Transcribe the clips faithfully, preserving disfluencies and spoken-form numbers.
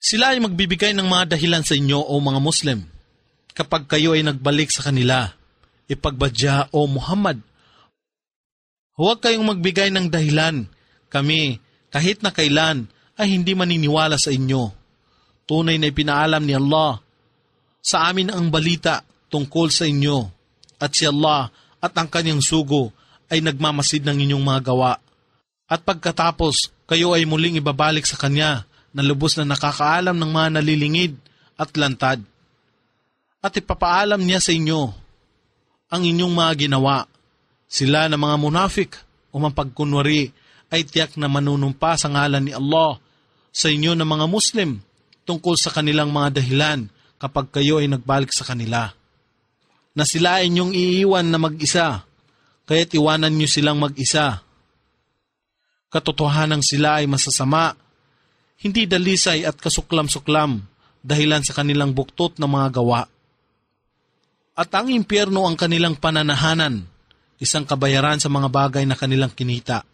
Sila ay magbibigay ng mga dahilan sa inyo o mga Muslim. Kapag kayo ay nagbalik sa kanila, ipagbadya o Muhammad. Huwag kayong magbigay ng dahilan. Kami, kahit na kailan, ay hindi maniniwala sa inyo. Tunay na ipinaalam ni Allah sa amin ang balita tungkol sa inyo. At si Allah at ang kanyang sugo ay nagmamasid ng inyong mga gawa. At pagkatapos, kayo ay muling ibabalik sa Kanya na lubos na nakakaalam ng mga nalilingid at lantad. At ipapaalam niya sa inyo ang inyong mga ginawa. Sila na mga munafik o mapagkunwari ay tiyak na manunumpa sa ngalan ni Allah sa inyo na mga Muslim tungkol sa kanilang mga dahilan kapag kayo ay nagbalik sa kanila. Na sila ay inyong iiwan na mag-isa, kaya't iwanan niyo silang mag-isa. Katotohanan sila ay masasama, hindi dalisay at kasuklam-suklam dahilan sa kanilang buktot na mga gawa. At ang impyerno ang kanilang pananahanan, isang kabayaran sa mga bagay na kanilang kinita.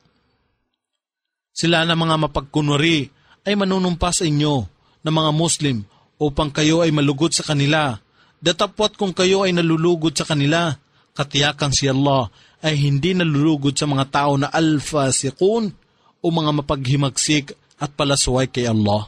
Sila na mga mapagkunwari ay manunumpa sa inyo na mga Muslim upang kayo ay malugod sa kanila. Datapwat kung kayo ay nalulugod sa kanila, katiyakan si Allah ay hindi nalulugod sa mga tao na al-fasiqun o mga mapaghimagsik at palasuway kay Allah.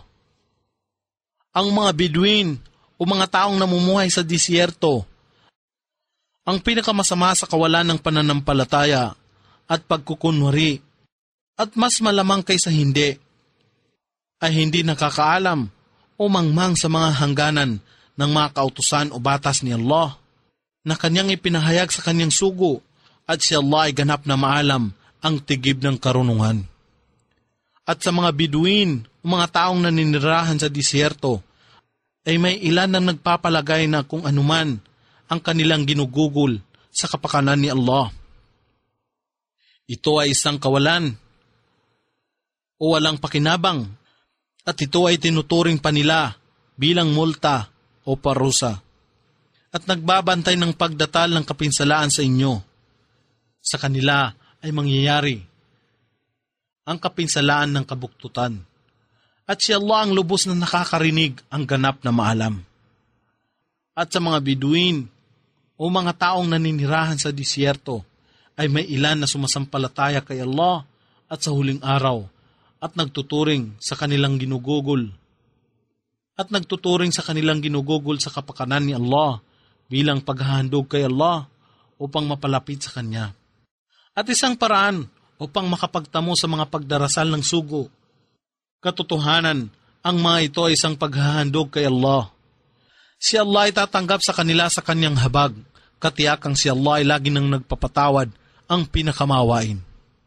Ang mga Bedouin o mga taong namumuhay sa disyerto, ang pinakamasama sa kawalan ng pananampalataya at pagkukunwari, at mas malamang kaysa hindi, ay hindi nakakaalam o mangmang sa mga hangganan ng mga kautusan o batas ni Allah na kanyang ipinahayag sa kanyang sugo, at si Allah ay ganap na maalam ang tigib ng karunungan. At sa mga Bedouin o mga taong naninirahan sa disyerto, ay may ilan na nagpapalagay na kung anuman ang kanilang ginugugol sa kapakanan ni Allah. Ito ay isang kawalan o walang pakinabang, at ito ay tinuturing pa nila bilang multa o parusa, at nagbabantay ng pagdatal ng kapinsalaan sa inyo. Sa kanila ay mangyayari ang kapinsalaan ng kabuktutan, at si Allah ang lubos na nakakarinig ang ganap na maalam. At sa mga Bedouin o mga taong naninirahan sa disyerto, ay may ilan na sumasampalataya kay Allah at sa huling araw, at nagtuturing sa kanilang ginugugol, at nagtuturing sa kanilang ginugugol sa kapakanan ni Allah bilang paghahandog kay Allah upang mapalapit sa Kanya. At isang paraan upang makapagtamo sa mga pagdarasal ng sugo. Katotohanan, ang mga ito ay isang paghahandog kay Allah. Si Allah ay tatanggap sa kanila sa Kanyang habag, katiyakang si Allah ay lagi nang nagpapatawad, ang pinakamawain.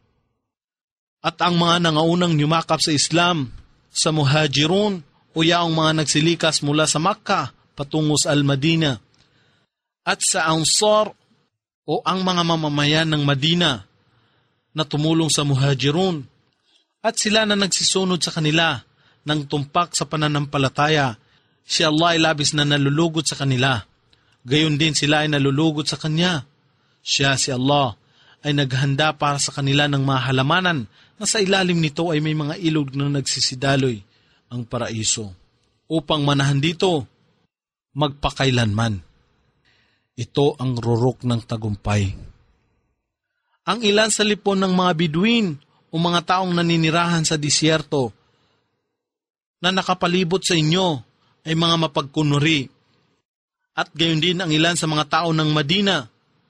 At ang mga nangaunang yumakap sa Islam, sa Muhajirun o yaong mga nagsilikas mula sa Makkah patungo sa Al-Madina, at sa Ansar o ang mga mamamayan ng Madina na tumulong sa Muhajirun, at sila na nagsisunod sa kanila ng tumpak sa pananampalataya, si Allah ay labis na nalulugod sa kanila. Gayon din sila ay nalulugod sa Kanya. Siya, si Allah, ay naghanda para sa kanila ng mga halamanan na sa ilalim nito ay may mga ilog na nagsisidaloy, ang paraiso, upang manahan dito magpakailanman. Ito ang rurok ng tagumpay. Ang ilan sa lipon ng mga Bedouin o mga taong naninirahan sa disyerto na nakapalibot sa inyo ay mga mapagkunwari, at gayon din ang ilan sa mga tao ng Madina.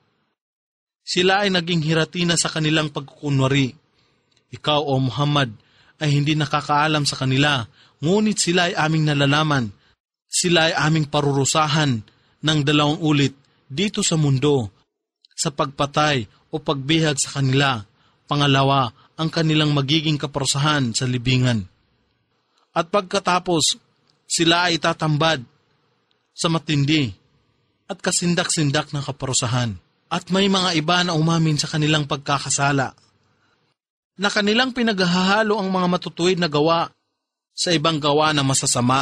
Sila ay naging hiratina sa kanilang pagkukunwari. Ikaw, o Muhammad, ay hindi nakakaalam sa kanila, ngunit sila ay aming nalalaman. Sila ay aming parurusahan ng dalawang ulit dito sa mundo, sa pagpatay o pagbihag sa kanila. Pangalawa, ang kanilang magiging kaparusahan sa libingan. At pagkatapos, sila ay tatambad sa matindi at kasindak-sindak na kaparusahan. At may mga iba na umamin sa kanilang pagkakasala, na kanilang pinaghahalo ang mga matutuwid na gawa sa ibang gawa na masasama.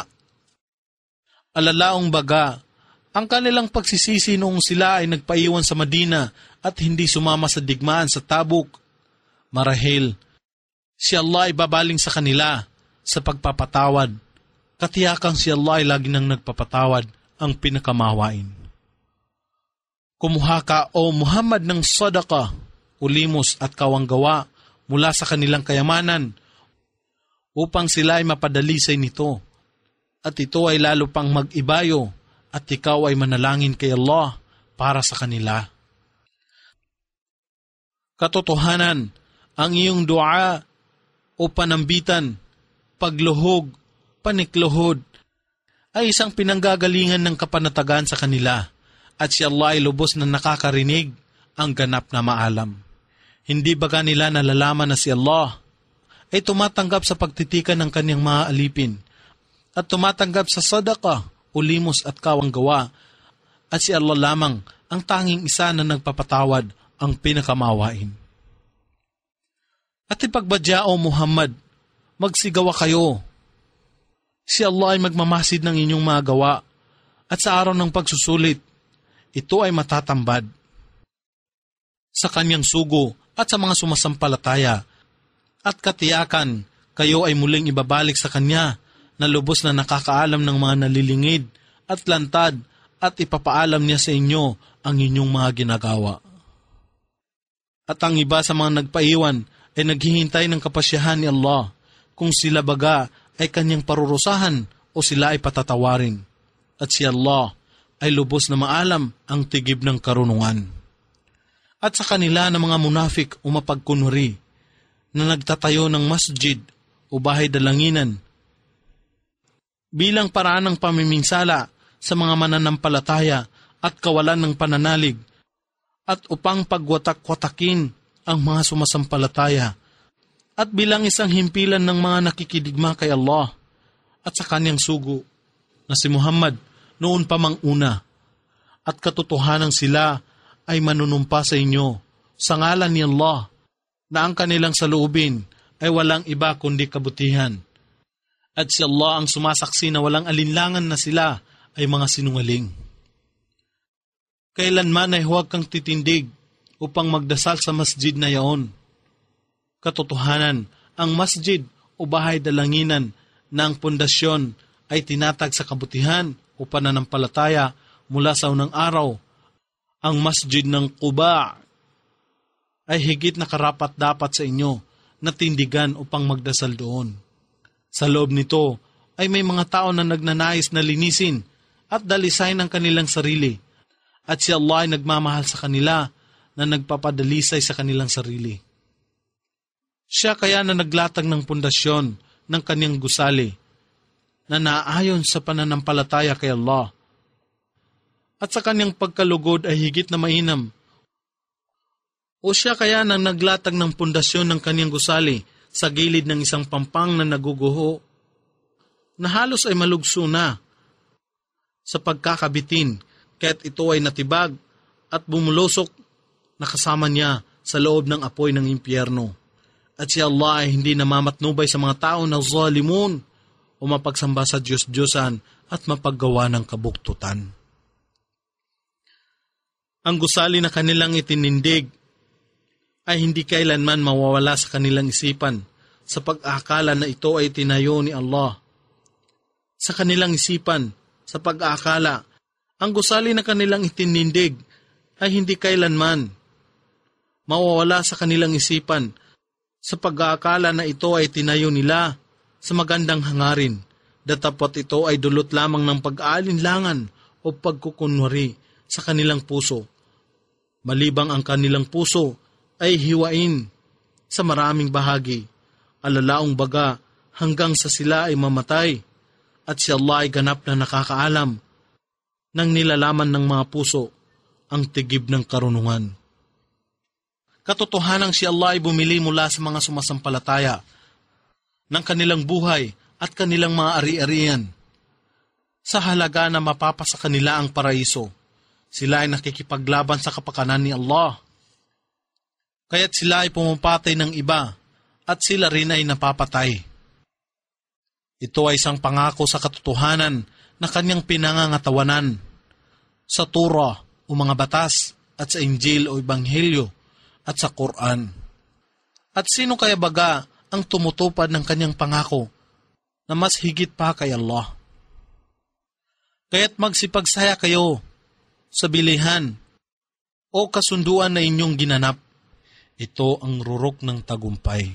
Alalaong baga, ang kanilang pagsisisi noong sila ay nagpaiwan sa Madina at hindi sumama sa digmaan sa Tabuk. Marahil, si Allah ay babaling sa kanila sa pagpapatawad Katiyakang si Allah ay lagi nang nagpapatawad, ang pinakamawain. Kumuha ka, O Muhammad, ng sadaka, ulimos at kawanggawa mula sa kanilang kayamanan upang sila ay mapadalisay nito. At ito ay lalo pang mag-ibayo at ikaw ay manalangin kay Allah para sa kanila. Katotohanan, ang iyong dua o panambitan, pagluhog, panikluhod, ay isang pinanggagalingan ng kapanatagan sa kanila at si Allah ay lubos na nakakarinig ang ganap na maalam. Hindi baga nila nalalaman na si Allah ay tumatanggap sa pagtitikan ng kanyang mga alipin at tumatanggap sa sadaka, ulimos at kawanggawa at si Allah lamang ang tanging isa na nagpapatawad, ang pinakamawain. At ipagbadya, O Muhammad, magsigawa kayo. Si Allah ay magmamasid ng inyong mga gawa at sa araw ng pagsusulit, ito ay matatambad. Sa kanyang sugo at sa mga sumasampalataya at katiyakan, kayo ay muling ibabalik sa kanya na lubos na nakakaalam ng mga nalilingid at lantad at ipapaalam niya sa inyo ang inyong mga ginagawa. At ang iba sa mga nagpaiwan ay naghihintay ng kapasyahan ni Allah kung sila baga ay kanyang parurusahan o sila ay patatawarin. At si Allah ay lubos na maalam ang tigib ng karunungan. At sa kanila ng mga munafik o mapagkunwari na nagtatayo ng masjid o bahay dalanginan bilang paraan ng pamiminsala sa mga mananampalataya at kawalan ng pananalig at upang pagwatak-watakin ang mga sumasampalataya at bilang isang himpilan ng mga nakikidigma kay Allah at sa kanyang sugo na si Muhammad noon pa mang una at katotohanan sila ay manunumpa sa inyo sa ngalan ni Allah na ang kanilang saloobin ay walang iba kundi kabutihan at si Allah ang sumasaksi na walang alinlangan na sila ay mga sinungaling. Kailanman ay huwag kang titindig upang magdasal sa masjid na yaon. Katotohanan, ang masjid o bahay dalanginan na ang pundasyon ay tinatag sa kabutihan o pananampalataya mula sa unang araw. Ang masjid ng Quba ay higit na karapat-dapat sa inyo na tindigan upang magdasal doon. Sa loob nito ay may mga tao na nagnanais na linisin at dalisayin ang kanilang sarili. At si Allah ay nagmamahal sa kanila na nagpapadalisay sa kanilang sarili. Siya kaya na naglatag ng pundasyon ng kanyang gusali na naayon sa pananampalataya kay Allah. At sa kanyang pagkalugod ay higit na mainam. O siya kaya na naglatag ng pundasyon ng kanyang gusali sa gilid ng isang pampang na naguguho na halos ay malugso na sa pagkakabitin kaya't ito ay natibag at bumulusok na kasama niya sa loob ng apoy ng impyerno. At si Allah ay hindi namamatnubay sa mga tao na zalimun o mapagsamba sa Diyos-Diyosan at mapaggawa ng kabuktutan. Ang gusali na kanilang itinindig ay hindi kailanman mawawala sa kanilang isipan sa pag-aakala na ito ay tinayo ni Allah. Sa kanilang isipan, sa pag-aakala, ang gusali na kanilang itinindig ay hindi kailanman mawawala sa kanilang isipan sa pag-aakala na ito ay tinayo nila sa magandang hangarin, datapot ito ay dulot lamang ng pag-aalinlangan o pagkukunwari sa kanilang puso. Malibang ang kanilang puso ay hiwain sa maraming bahagi, alalaong baga hanggang sa sila ay mamatay, at si Allah ay ganap na nakakaalam nang nilalaman ng mga puso ang tigib ng karunungan. Katotohanang si Allah ay bumili mula sa mga sumasampalataya ng kanilang buhay at kanilang mga ari-arian sa halaga na mapapasa kanila ang paraiso. Sila ay nakikipaglaban sa kapakanan ni Allah. Kaya't sila ay pumapatay ng iba at sila rin ay napapatay. Ito ay isang pangako sa katotohanan na kanyang pinangangatawanan sa Torah o mga batas at sa Injil o Ebanghelyo at sa Quran. At sino kaya baga ang tumutupad ng kanyang pangako na mas higit pa kay Allah. Kaya't magsipagsaya kayo sa bilihan o kasunduan na inyong ginanap. Ito ang rurok ng tagumpay.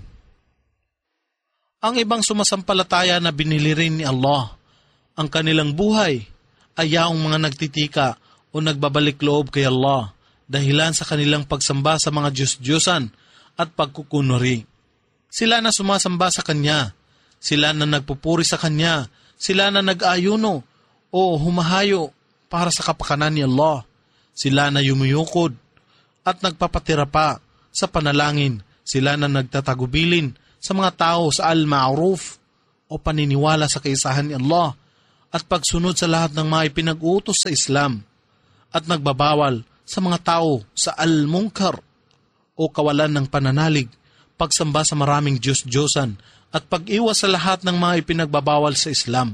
Ang ibang sumasampalataya na binili rin ni Allah ang kanilang buhay ay yaong mga nagtitika o nagbabalik loob kay Allah dahilan sa kanilang pagsamba sa mga Diyos-Diyosan at pagkukunuri. Sila na sumasamba sa Kanya, sila na nagpupuri sa Kanya, sila na nag-ayuno o humahayo para sa kapakanan ni Allah, sila na yumuyukod at nagpapatira pa sa panalangin, sila na nagtatagubilin sa mga tao sa al-ma'ruf o paniniwala sa kaisahan ni Allah at pagsunod sa lahat ng mga ipinag-utos sa Islam at nagbabawal sa mga tao sa al-munkar o kawalan ng pananalig, pagsamba sa maraming Diyos-Diyosan at pag-iwas sa lahat ng mga ipinagbabawal sa Islam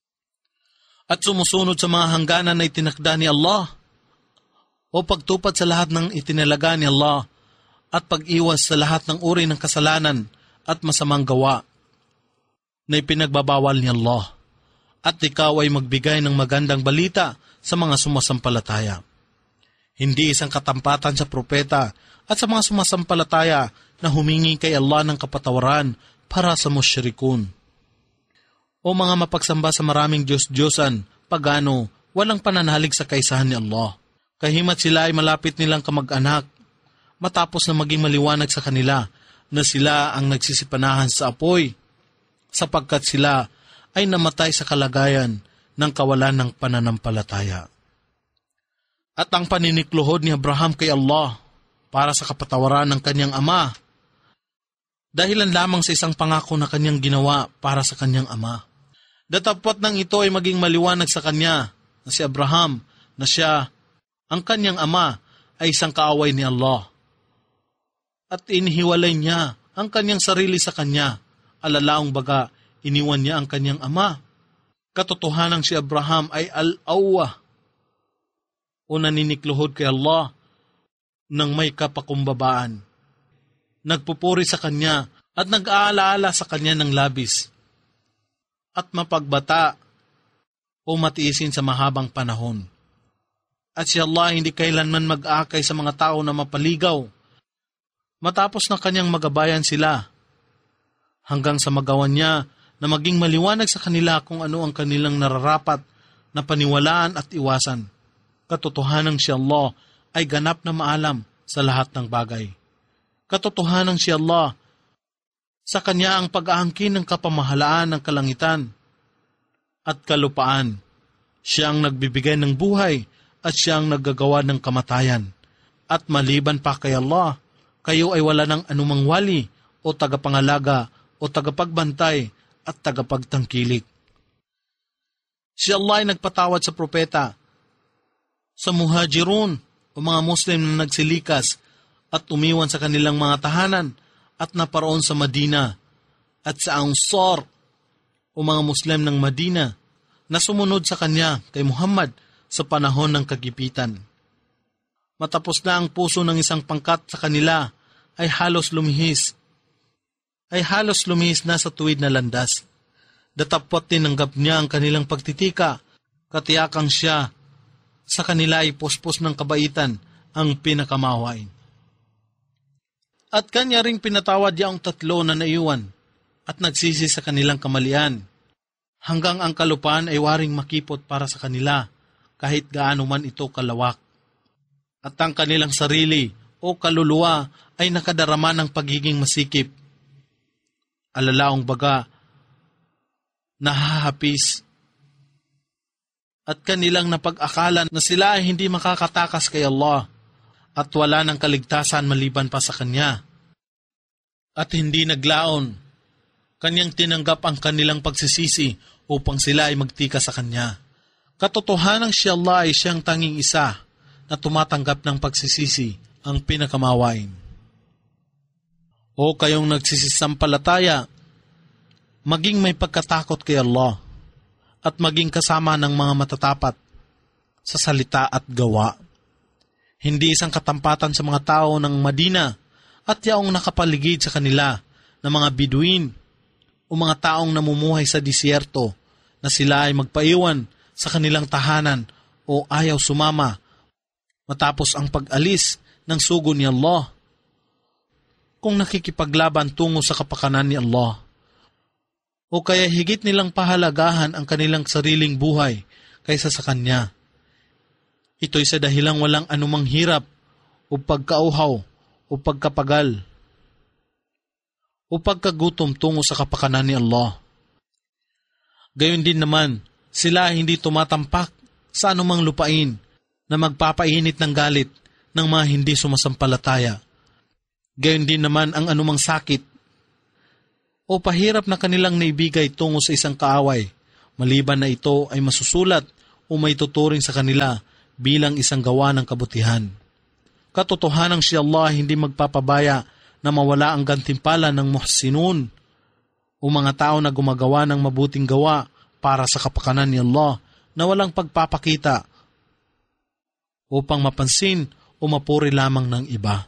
at sumusunod sa mga hangganan na itinakda ni Allah o pagtupad sa lahat ng itinalaga ni Allah at pag-iwas sa lahat ng uri ng kasalanan at masamang gawa na ipinagbabawal ni Allah. At ikaw ay magbigay ng magandang balita sa mga sumasampalataya. Hindi isang katampatan sa propeta at sa mga sumasampalataya na humingi kay Allah ng kapatawaran para sa musyrikun. O mga mapagsamba sa maraming Diyos-Diyosan, pagano, walang pananalig sa kaisahan ni Allah. Kahimat sila ay malapit nilang kamag-anak, matapos na maging maliwanag sa kanila na sila ang nagsisipanahan sa apoy, sapagkat sila ay namatay sa kalagayan ng kawalan ng pananampalataya. At ang paninikluhod ni Abraham kay Allah para sa kapatawaran ng kanyang ama, dahilan lamang sa isang pangako na kanyang ginawa para sa kanyang ama. Datapwat nang ito ay maging maliwanag sa kanya na si Abraham na siya, ang kanyang ama, ay isang kaaway ni Allah. At inihiwalay niya ang kanyang sarili sa kanya, alalaong baga, iniwan niya ang kanyang ama. Katotohanang si Abraham ay al-awwa o naninikluhod kay Allah ng may kapakumbabaan. Nagpupuri sa kanya at nag-aalaala sa kanya ng labis at mapagbata o matiisin sa mahabang panahon. At si Allah hindi kailanman mag-akay sa mga tao na mapaligaw matapos na kanyang magabayan sila hanggang sa magawan niya na maging maliwanag sa kanila kung ano ang kanilang nararapat na paniwalaan at iwasan. Katotohanang si Allah ay ganap na maalam sa lahat ng bagay. Katotohanang si Allah, sa Kanya ang pag-aangkin ng kapamahalaan ng kalangitan at kalupaan. Siya ang nagbibigay ng buhay at siya ang naggagawa ng kamatayan. At maliban pa kay Allah, kayo ay wala ng anumang wali o tagapangalaga o tagapagbantay at tagapagtangkilik. Si Allah ay nagpatawad sa propeta, sa muhajirun o mga Muslim na nagsilikas at umiwan sa kanilang mga tahanan at naparoon sa Madina, at sa Ansar o mga Muslim ng Madina na sumunod sa kanya kay Muhammad sa panahon ng kagipitan. Matapos na ang puso ng isang pangkat sa kanila ay halos lumihis, ay halos lumihis na sa tuwid na landas. Datapwat tinanggap niya ang kanilang pagtitika, katiyakang siya sa kanila ay puspos ng kabaitan ang pinakamawain. At kanya ring pinatawad niya ang tatlo na naiwan at nagsisi sa kanilang kamalian, hanggang ang kalupaan ay waring makipot para sa kanila kahit gaano man ito kalawak. At ang kanilang sarili o kaluluwa ay nakadarama ng pagiging masikip. Alalaong baga, nahahapis. At kanilang napag-akalan na sila ay hindi makakatakas kay Allah at wala ng kaligtasan maliban pa sa Kanya. At hindi naglaon, Kanyang tinanggap ang kanilang pagsisisi upang sila ay magtika sa Kanya. Katotohanang si Allah ay siyang tanging isa na tumatanggap ng pagsisisi, ang pinakamawain. O kayong nagsisisampalataya, maging may pagkatakot kay Allah at maging kasama ng mga matatapat sa salita at gawa. Hindi isang katampatan sa mga tao ng Madina at yaong nakapaligid sa kanila ng mga Biduin o mga taong namumuhay sa disyerto na sila ay magpaiwan sa kanilang tahanan o ayaw sumama matapos ang pag-alis ng sugo ni Allah, kung nakikipaglaban tungo sa kapakanan ni Allah, o kaya higit nilang pahalagahan ang kanilang sariling buhay kaysa sa Kanya. Ito'y sa dahilang walang anumang hirap o pagkauhaw o pagkapagal o pagkagutom tungo sa kapakanan ni Allah. Gayon din naman, sila hindi tumatampak sa anumang lupain na magpapainit ng galit ng mga hindi sumasampalataya. Gayon din naman ang anumang sakit o pahirap na kanilang naibigay tungo sa isang kaaway, maliban na ito ay masusulat o may tuturing sa kanila bilang isang gawa ng kabutihan. Katotohanang si Allah hindi magpapabaya na mawala ang gantimpala ng muhsinun o mga tao na gumagawa ng mabuting gawa para sa kapakanan ni Allah na walang pagpapakita upang mapansin o mapuri lamang ng iba.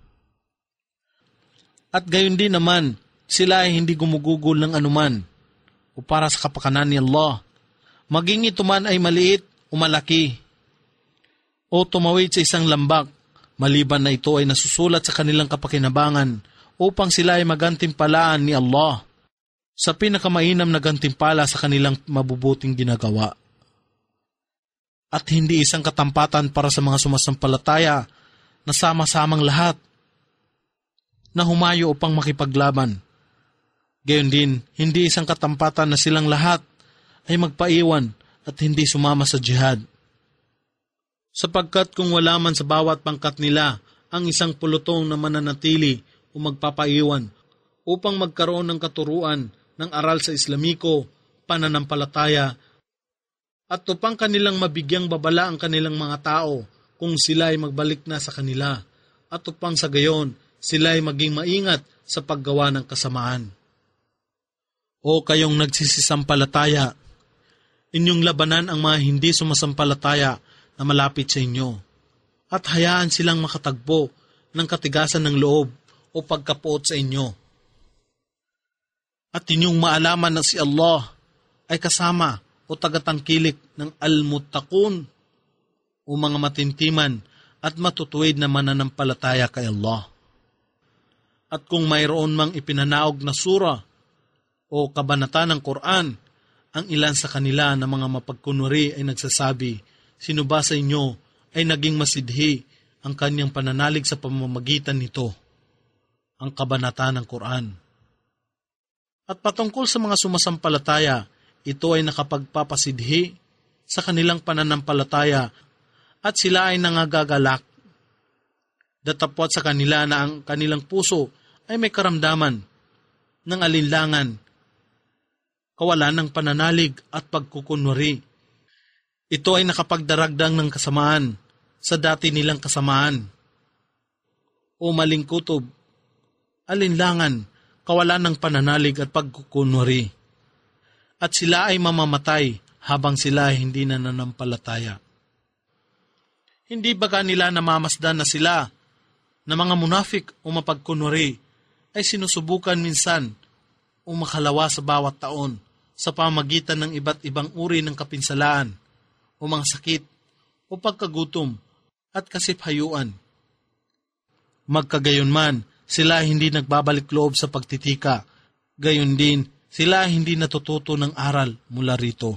At gayon din naman, sila ay hindi gumugugol ng anuman o para sa kapakanan ni Allah, maging ito man ay maliit o malaki o tumawid sa isang lambak, maliban na ito ay nasusulat sa kanilang kapakinabangan upang sila ay magantimpalaan ni Allah sa pinakamainam na gantimpala sa kanilang mabubuting ginagawa. At hindi isang katampatan para sa mga sumasampalataya na sama-samang lahat na humayo upang makipaglaban. Gayon din, hindi isang katampatan na silang lahat ay magpaiwan at hindi sumama sa jihad. Sapagkat kung wala man sa bawat pangkat nila ang isang pulutong na mananatili o magpapaiwan upang magkaroon ng katuruan ng aral sa Islamiko, pananampalataya, at upang kanilang mabigyang babala ang kanilang mga tao kung sila ay magbalik na sa kanila, at upang sa gayon sila ay maging maingat sa paggawa ng kasamaan. O kayong nagsisisampalataya, inyong labanan ang mga hindi sumasampalataya na malapit sa inyo, at hayaan silang makatagpo ng katigasan ng loob o pagkapuot sa inyo. At inyong maalaman na si Allah ay kasama o tagatangkilik ng al-muttaqun o mga matintiman at matutuwid na mananampalataya kay Allah. At kung mayroon mang ipinanaog na sura o kabanata ng Quran, ang ilan sa kanila na mga mapagkunwari ay nagsasabi, sino ba sa inyo ay naging masidhi ang kanyang pananalig sa pamamagitan nito, ang kabanata ng Quran. At patungkol sa mga sumasampalataya, ito ay nakapagpapasidhi sa kanilang pananampalataya at sila ay nangagagalak. Datapwat sa kanila na ang kanilang puso ay may karamdaman ng alinlangan, kawalan ng pananalig at pagkukunwari. Ito ay nakapagdaragdang ng kasamaan sa dati nilang kasamaan o maling kutob, alinlangan, kawalan ng pananalig at pagkukunwari. At sila ay mamamatay habang sila ay hindi nananampalataya. Hindi baga nila namamasdan na sila na mga munafik o mapagkunwari ay sinusubukan minsan o makalawa sa bawat taon sa pamagitan ng iba't ibang uri ng kapinsalaan o mga sakit o pagkagutom at kasiphayuan. Magkagayon man, sila hindi nagbabalik loob sa pagtitika, gayon din sila hindi natututo ng aral mula rito.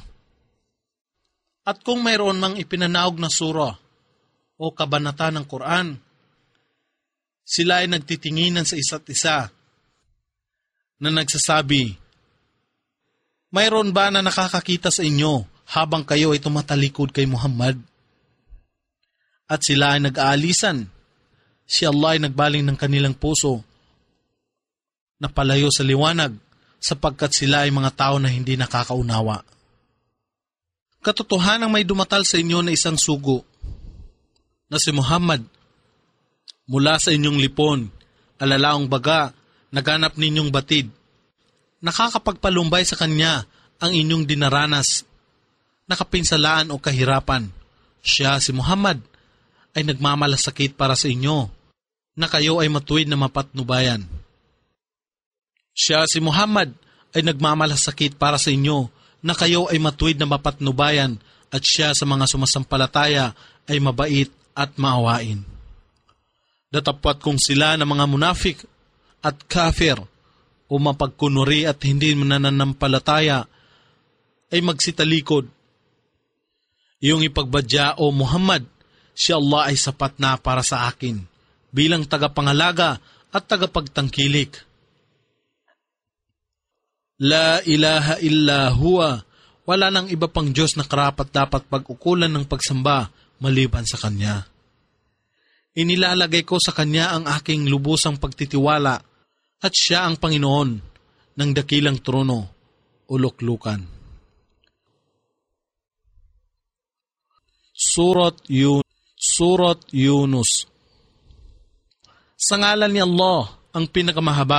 At kung mayroon mang ipinanaog na sura o kabanata ng Quran, sila ay nagtitinginan sa isa't isa na nagsasabi, mayroon ba na nakakakita sa inyo habang kayo ay tumatalikod kay Muhammad? At sila ay nag-aalisan. Si Allah ay nagbaling ng kanilang puso na palayo sa liwanag sapagkat sila ay mga tao na hindi nakakaunawa. Katotohanang may dumatal sa inyo na isang sugo na si Muhammad. Mula sa inyong lipon, alalaong baga, naganap ninyong batid. Nakakapagpalumbay sa kanya ang inyong dinaranas, nakapinsalaan o kahirapan. Siya, si Muhammad, ay nagmamalasakit para sa inyo, na kayo ay matuwid na mapatnubayan. Siya, si Muhammad, ay nagmamalasakit para sa inyo na kayo ay matuwid na mapatnubayan at siya sa mga sumasampalataya ay mabait at maawain. Datapwat kung sila na mga munafik at kafir o mapagkunuri at hindi mananampalataya ay magsitalikod. Iyong ipagbadya o Muhammad, si Allah ay sapat na para sa akin bilang tagapangalaga at tagapagtangkilik. La ilaha illa huwa, wala nang iba pang Diyos na karapat dapat pag-ukulan ng pagsamba maliban sa Kanya. Inilalagay ko sa Kanya ang aking lubusang pagtitiwala at Siya ang Panginoon ng dakilang trono o luklukan. Surat Yun Surat Yunus. Sa ngalan ni Allah, ang pinakamahaba,